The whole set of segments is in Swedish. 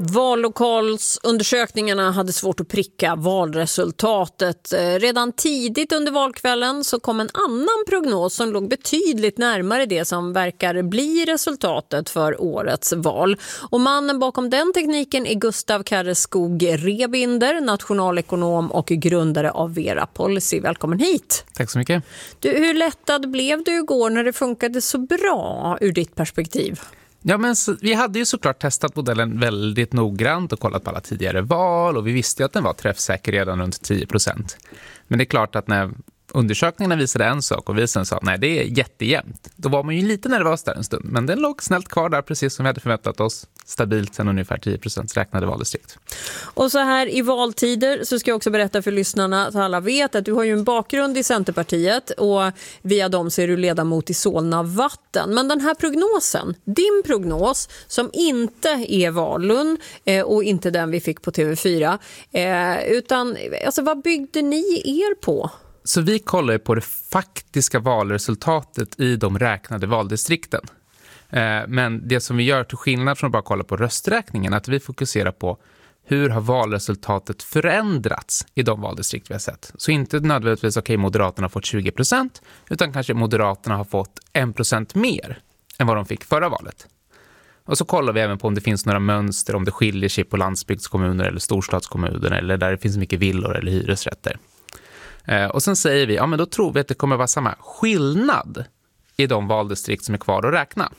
Vallokalsundersökningarna hade svårt att pricka valresultatet. Redan tidigt under valkvällen så kom en annan prognos som låg betydligt närmare det som verkar bli resultatet för årets val. Och mannen bakom den tekniken är Gustav Karreskog Rebinder, nationalekonom och grundare av Vera Policy. Välkommen hit. Tack så mycket. Du, hur lättad blev du igår när det funkade så bra ur ditt perspektiv? Ja, men vi hade ju såklart testat modellen väldigt noggrant och kollat på alla tidigare val och vi visste ju att den var träffsäker redan runt 10%. Men det är klart att när undersökningarna visade en sak och vi sen sa nej, det är jättejämnt. Då var man ju lite nervös där en stund, men den låg snällt kvar där precis som vi hade förväntat oss, stabilt sen ungefär 10% räknade valdistrikt. Och så här i valtider så ska jag också berätta för lyssnarna så alla vet att du har ju en bakgrund i Centerpartiet och via dem så är du ledamot i Solna Vatten. Men den här prognosen, din prognos som inte är Valun och inte den vi fick på TV4 utan alltså, vad byggde ni er på? Så vi kollar på det faktiska valresultatet i de räknade valdistrikten. Men det som vi gör till skillnad från att bara kolla på rösträkningen är att vi fokuserar på hur har valresultatet förändrats i de valdistrikt vi har sett. Så inte nödvändigtvis Moderaterna har fått 20% utan kanske Moderaterna har fått 1% mer än vad de fick förra valet. Och så kollar vi även på om det finns några mönster, om det skiljer sig på landsbygdskommuner eller storstadskommuner eller där det finns mycket villor eller hyresrätter. Och sen säger vi, ja men då tror vi att det kommer vara samma skillnad i de valdistrikt som är kvar att räkna.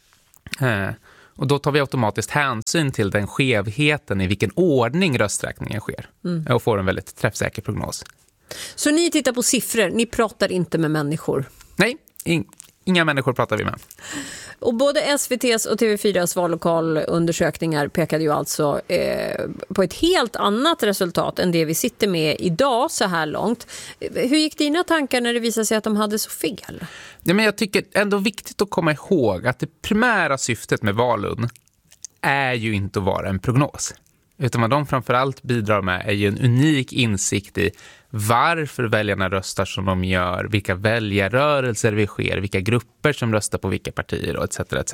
Och då tar vi automatiskt hänsyn till den skevheten i vilken ordning rösträkningen sker. Och får en väldigt träffsäker prognos. Så ni tittar på siffror, ni pratar inte med människor? Nej, inga människor pratar vi med. Och både SVT:s och TV4:s vallokalundersökningar pekade ju alltså på ett helt annat resultat än det vi sitter med idag så här långt. Hur gick dina tankar när det visade sig att de hade så fel? Ja, men jag tycker ändå viktigt att komma ihåg att det primära syftet med Valun är ju inte att vara en prognos. Utan vad de framförallt bidrar med är ju en unik insikt i varför väljarna röstar som de gör, vilka väljarrörelser vi sker, vilka grupper som röstar på vilka partier och etc. etc.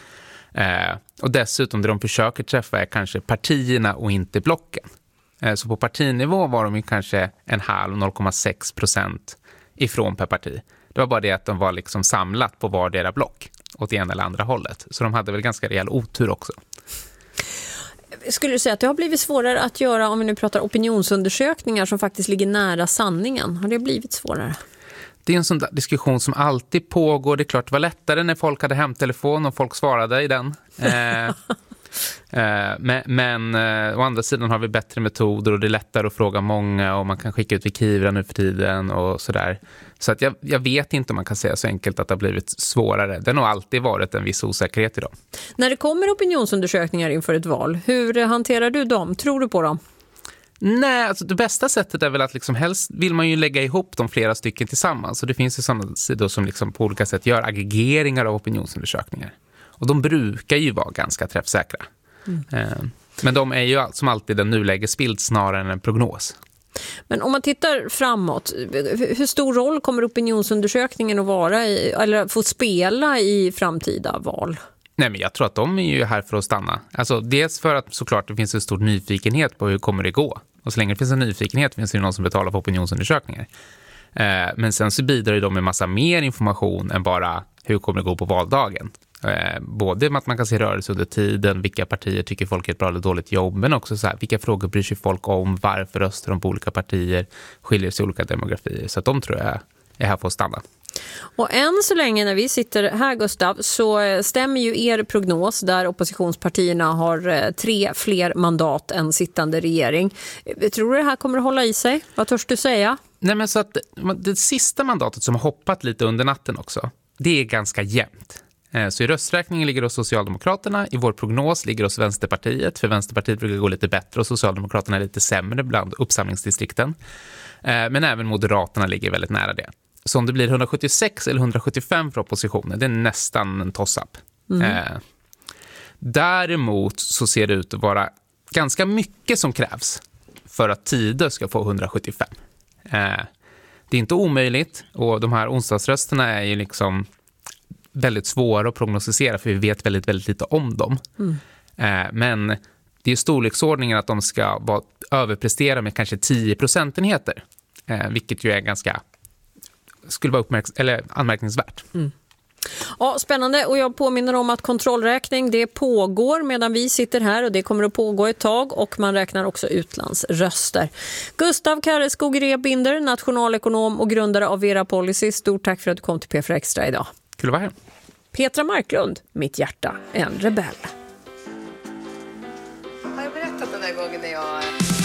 Och dessutom det de försöker träffa är kanske partierna och inte blocken. Så på partinivå var de ju kanske 0,6% ifrån per parti. Det var bara det att de var liksom samlat på vardera block åt ena eller andra hållet. Så de hade väl ganska rejäl otur också. Skulle du säga att det har blivit svårare att göra om vi nu pratar opinionsundersökningar som faktiskt ligger nära sanningen? Har det blivit svårare? Det är en sån där diskussion som alltid pågår. Det är klart det var lättare när folk hade hemtelefon och folk svarade i den. Men å andra sidan har vi bättre metoder och det är lättare att fråga många och man kan skicka ut vid Kivra nu för tiden och sådär. Så att jag vet inte om man kan säga så enkelt att det har blivit svårare. Det har nog alltid varit en viss osäkerhet idag. När det kommer opinionsundersökningar inför ett val, hur hanterar du dem? Tror du på dem? Nej, alltså det bästa sättet är väl att liksom helst vill man ju lägga ihop de flera stycken tillsammans. Så det finns ju sådana sidor som liksom på olika sätt gör aggregeringar av opinionsundersökningar. Och de brukar ju vara ganska träffsäkra. Men de är ju som alltid en nulägesbild snarare än en prognos. Men om man tittar framåt, hur stor roll kommer opinionsundersökningen att vara i, eller få spela i framtida val? Nej, men jag tror att de är ju här för att stanna. Alltså dels för att såklart det finns en stor nyfikenhet på hur kommer det gå. Och så länge det finns en nyfikenhet finns det ju någon som betalar för opinionsundersökningar. Men sen så bidrar ju de med massa mer information än bara hur kommer det gå på valdagen. Både med att man kan se rörelse under tiden, vilka partier tycker folk är ett bra eller dåligt jobb, men också så här, vilka frågor bryr sig folk om, varför röstar de på olika partier, skiljer sig olika demografier. Så att de tror jag är här för att stanna. Och än så länge när vi sitter här, Gustav, så stämmer ju er prognos där oppositionspartierna har 3 fler mandat än sittande regering. Tror du det här kommer att hålla i sig? Vad törs du säga? Nej, men så att det sista mandatet som har hoppat lite under natten också, det är ganska jämnt. Så i rösträkningen ligger hos Socialdemokraterna, i vår prognos ligger hos Vänsterpartiet, för Vänsterpartiet brukar gå lite bättre och Socialdemokraterna är lite sämre bland uppsamlingsdistrikten. Men även Moderaterna ligger väldigt nära det. Så om det blir 176 eller 175 för oppositionen, det är nästan en toss-up. Däremot så ser det ut att vara ganska mycket som krävs för att Tidö ska få 175. Det är inte omöjligt och de här onsdagsrösterna är ju liksom väldigt svåra att prognostisera för vi vet väldigt, väldigt lite om dem. Men det är storleksordningen att de ska överprestera med kanske 10 procentenheter. Vilket ju är skulle vara anmärkningsvärt. Ja, spännande, och jag påminner om att kontrollräkning det pågår medan vi sitter här och det kommer att pågå ett tag, och man räknar också utlandsröster. Gustav Karreskog-Rebinder, nationalekonom och grundare av Vera Policy, stort tack för att du kom till P4 Extra idag. Kul att vara här. Petra Marklund, mitt hjärta, en rebell.